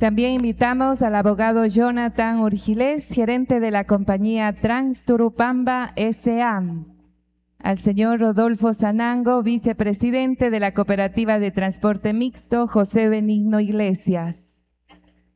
También invitamos al abogado Jonathan Urgilés, gerente de la compañía Transturupamba S.A., al señor Rodolfo Sanango, vicepresidente de la Cooperativa de Transporte Mixto José Benigno Iglesias.